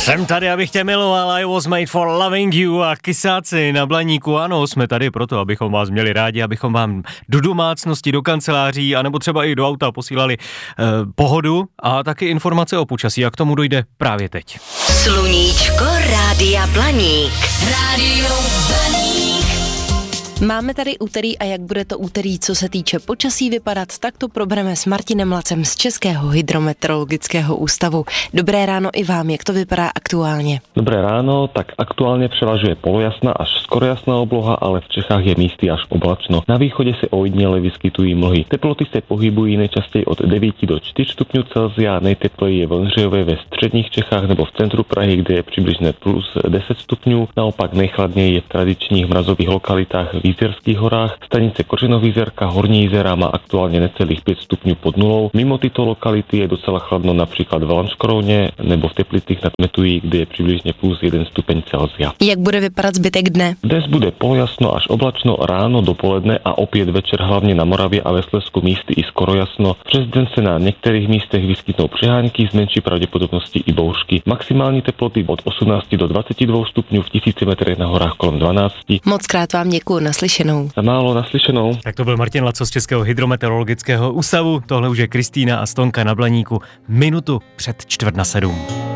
Jsem tady, abych tě miloval, I was made for loving you a Kysáci na Blaníku. Ano, jsme tady proto, abychom vás měli rádi, abychom vám do domácnosti, do kanceláří, anebo třeba i do auta posílali pohodu a taky informace o počasí. A k tomu dojde právě teď. Sluníčko Rádia Blaník. Rádio Blaník. Máme tady úterý a jak bude to úterý, co se týče počasí vypadat, tak to probereme s Martinem Lacem z Českého hydrometeorologického ústavu. Dobré ráno i vám, jak to vypadá aktuálně? Dobré ráno, tak aktuálně převažuje polojasná až skoro jasná obloha, ale v Čechách je místy až oblačno. Na východě se ojedněle vyskytují mlhy. Teploty se pohybují nejčastěji od 9 do 4 stupňů Celsia, nejtepleji je v Ondřejově ve středních Čechách nebo v centru Prahy, kde je přibližně plus 10 stupňů. Naopak nejchladněji je v tradičních mrazových lokalitách v Jizerských horách. Stanice Kořenovýzerka, Horní Jizera má aktuálně necelých 5 stupňů pod nulou. Mimo tyto lokality je docela chladno například v Lanškroně nebo v Teplicích nad Metují, kde je přibližně plus 1 stupeň Celsia. Jak bude vypadat zbytek dne? Dnes bude polojasno až oblačno ráno, dopoledne a opět večer hlavně na Moravě a ve Slezsku místy i skoro jasno. Přes den se na některých místech vyskytnou přehánky, s menší pravděpodobností i bouřky. Maximální teploty od 18 do 22 stupňů, v 1000 metrech na horách kolem 12. Moc krát vám děkuju, naslyšenou. Za málo, naslyšenou. Tak to byl Martin Laco z Českého hydrometeorologického ústavu. Tohle už je Kristýna a Stonka na Blaníku. Minutu před 6:45.